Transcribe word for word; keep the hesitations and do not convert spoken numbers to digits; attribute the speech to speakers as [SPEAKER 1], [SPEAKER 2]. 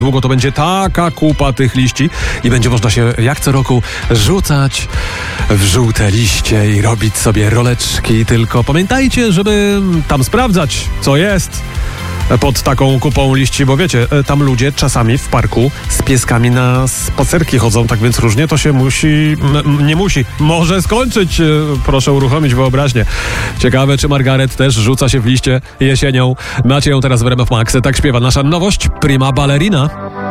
[SPEAKER 1] Długo to będzie taka kupa tych liści i będzie można się jak co roku rzucać w żółte liście i robić sobie roleczki. Tylko pamiętajcie, żeby tam sprawdzać, co jest pod taką kupą liści, bo wiecie, tam ludzie czasami w parku z pieskami na spacerki chodzą, tak więc różnie to się musi, m- nie musi, może skończyć. Proszę uruchomić wyobraźnię. Ciekawe, czy Margaret też rzuca się w liście jesienią. Macie ją teraz w R M F Max. Tak śpiewa nasza nowość, Prima Ballerina.